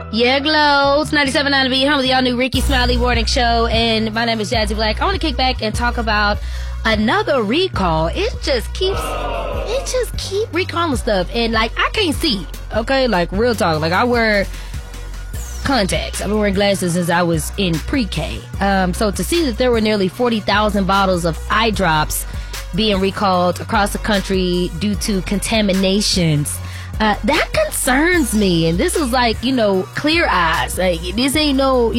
Yeah, Glow. It's 97.9 to be home with the all-new Ricky Smiley Morning Show, and my name is Jazzy Black. I want to kick back and talk about another recall. It just keep recalling stuff, and like I can't see. Okay, like real talk. Like I wear contacts. I've been wearing glasses since I was in pre-K. So to see that there were nearly 40,000 bottles of eye drops being recalled across the country due to contaminations. That concerns me, and this is like, Clear Eyes. Like, this ain't no,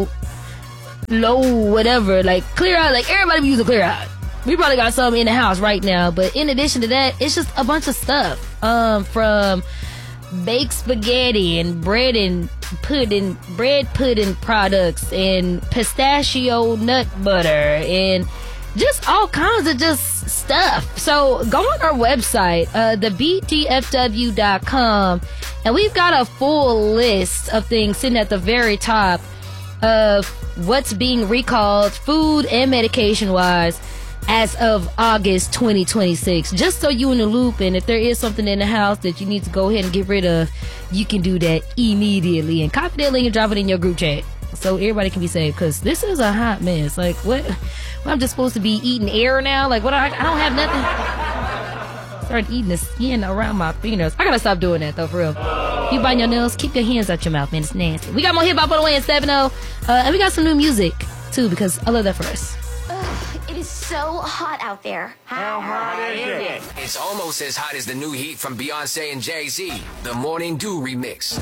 low whatever. Like, Clear Eyes, like, everybody be using Clear Eyes. We probably got something in the house right now, but in addition to that, it's just a bunch of stuff. From baked spaghetti and bread pudding products and pistachio nut butter and just all kinds of just stuff. So go on our website, thebtfw.com, and we've got a full list of things sitting at the very top of what's being recalled, food and medication wise, as of August 2026. Just so you in the loop, and if there is something in the house that you need to go ahead and get rid of, you can do that immediately and copy that link and drop it in your group chat so everybody can be safe, because this is a hot mess. Like, what? I'm just supposed to be eating air now? Like, what? I don't have nothing. Started eating the skin around my fingernails. I gotta stop doing that, though, for real. If you bite your nails, keep your hands out your mouth, man. It's nasty. We got more hip-hop on the way in 7-0. And we got some new music, too, because I love that for us. It is so hot out there. How hot is it? It's almost as hot as the new heat from Beyonce and Jay-Z, the Morning Dew remix.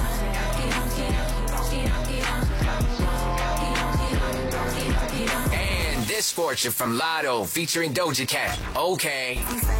This Fortune from Lotto featuring Doja Cat. Okay.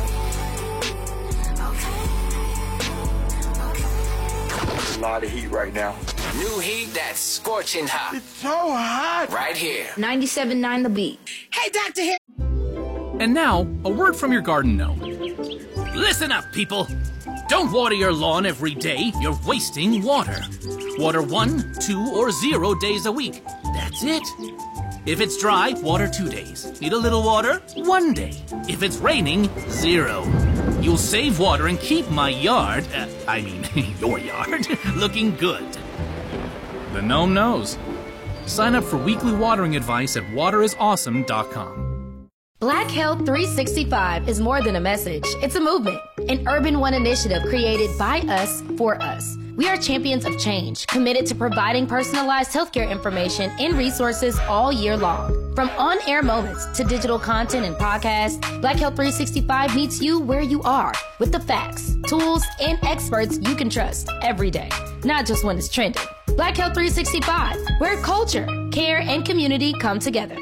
A lot of heat right now. New heat that's scorching hot. It's so hot. Right here. 97.9 The Beat. Hey, Dr. Hill. And now, a word from your garden gnome. Listen up, people. Don't water your lawn every day. You're wasting water. Water 1, 2, or 0 days a week. That's it. If it's dry, water 2 days. Need a little water? 1 day. If it's raining, 0. You'll save water and keep my yard, your yard, looking good. The gnome knows. Sign up for weekly watering advice at waterisawesome.com. Black Health 365 is more than a message. It's a movement, an Urban One initiative created by us for us. We are champions of change, committed to providing personalized healthcare information and resources all year long. From on-air moments to digital content and podcasts, Black Health 365 meets you where you are with the facts, tools, and experts you can trust every day, not just when it's trending. Black Health 365, where culture, care, and community come together.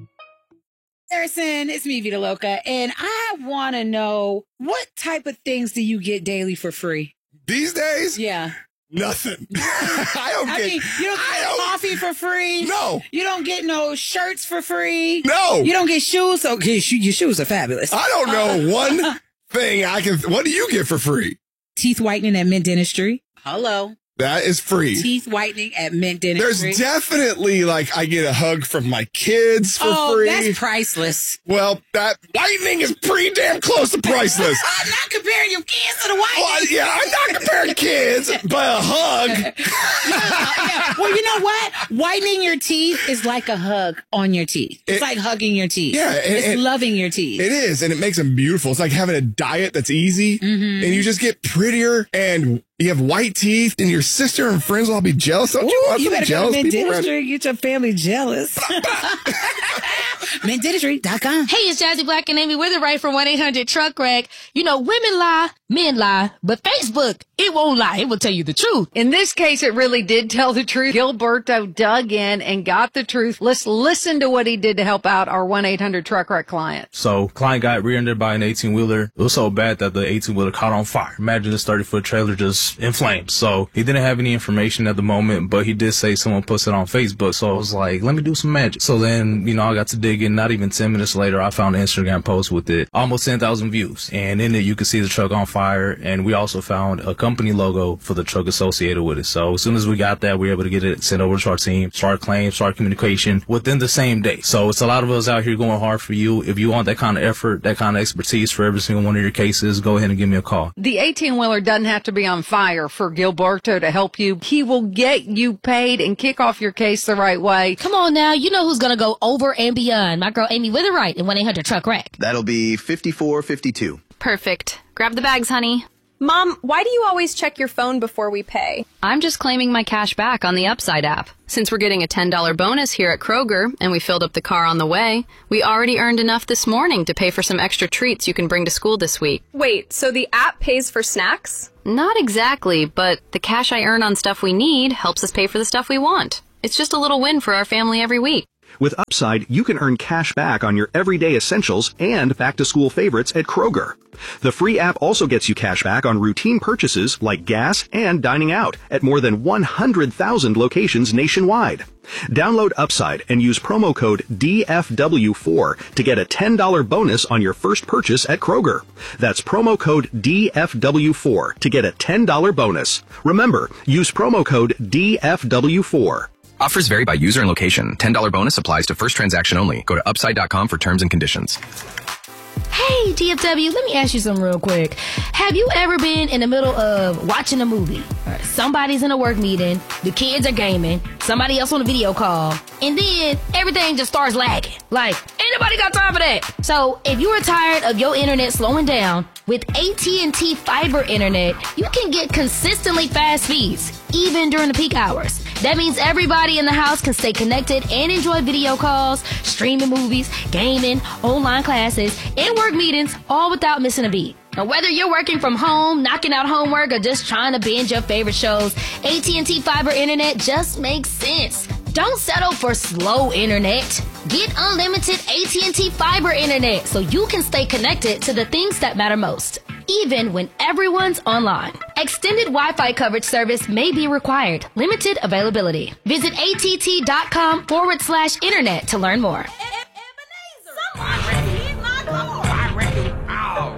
Harrison, it's me, Vita Loca, and I want to know, what type of things do you get daily for free? These days? Yeah. Nothing. I mean, you don't get coffee for free. No. You don't get no shirts for free. No. You don't get shoes. Okay, your shoes are fabulous. I don't know one thing I can. What do you get for free? Teeth whitening at Mint Dentistry. Hello. That is free. Teeth whitening at Mint Dentistry. There's definitely, I get a hug from my kids for free. Oh, that's priceless. Well, that whitening is pretty damn close to priceless. I'm not comparing your kids to the whitening. Well, yeah, I'm not comparing kids, but a hug. Yeah. Well, you know what? Whitening your teeth is like a hug on your teeth. It's like hugging your teeth. Yeah. It's loving your teeth. It is, and it makes them beautiful. It's like having a diet that's easy, and you just get prettier, and you have white teeth, and your sister and friends will all be jealous. Don't you want some jealous people? You better go to Mint Dentistry, get your family jealous. MintDentistry.com. Hey, it's Jazzy Black and Amy Witherright from 1-800-TRUCK-WRECK. Women lie, men lie, but Facebook, it won't lie. It will tell you the truth. In this case, it really did tell the truth. Gilberto dug in and got the truth. Let's listen to what he did to help out our 1-800-TRUCK-WRECK client. So, client got rear-ended by an 18-wheeler. It was so bad that the 18-wheeler caught on fire. Imagine this 30-foot trailer just in flames. So, he didn't have any information at the moment, but he did say someone posted on Facebook. So, I was like, let me do some magic. So then, I got to dig in. Not even 10 minutes later, I found an Instagram post with it. Almost 10,000 views. And in it, you could see the truck on fire. fire, and we also found a company logo for the truck associated with it. So as soon as we got that, we were able to get it sent over to our team, start claims, start communication within the same day. So it's a lot of us out here going hard for you. If you want that kind of effort, that kind of expertise for every single one of your cases, go ahead and give me a call. The 18-wheeler doesn't have to be on fire for Gilberto to help you. He will get you paid and kick off your case the right way. Come on now, you know who's going to go over and beyond. My girl Amy Witherite in 1-800-TRUCK-WRECK. That'll be 5452. Perfect. Grab the bags, honey. Mom, why do you always check your phone before we pay? I'm just claiming my cash back on the Upside app. Since we're getting a $10 bonus here at Kroger, and we filled up the car on the way, we already earned enough this morning to pay for some extra treats you can bring to school this week. Wait, so the app pays for snacks? Not exactly, but the cash I earn on stuff we need helps us pay for the stuff we want. It's just a little win for our family every week. With Upside, you can earn cash back on your everyday essentials and back-to-school favorites at Kroger. The free app also gets you cash back on routine purchases like gas and dining out at more than 100,000 locations nationwide. Download Upside and use promo code DFW4 to get a $10 bonus on your first purchase at Kroger. That's promo code DFW4 to get a $10 bonus. Remember, use promo code DFW4. Offers vary by user and location. $10 bonus applies to first transaction only. Go to upside.com for terms and conditions. Hey, DFW, let me ask you something real quick. Have you ever been in the middle of watching a movie? Somebody's in a work meeting, the kids are gaming, somebody else on a video call, and then everything just starts lagging. Like, ain't nobody got time for that. So, if you are tired of your internet slowing down, with AT&T Fiber Internet, you can get consistently fast speeds, even during the peak hours. That means everybody in the house can stay connected and enjoy video calls, streaming movies, gaming, online classes, and work meetings, all without missing a beat. Now, whether you're working from home, knocking out homework, or just trying to binge your favorite shows, AT&T Fiber Internet just makes sense. Don't settle for slow internet. Get unlimited AT&T Fiber Internet so you can stay connected to the things that matter most, even when everyone's online. Extended Wi-Fi coverage service may be required. Limited availability. Visit att.com/internet to learn more.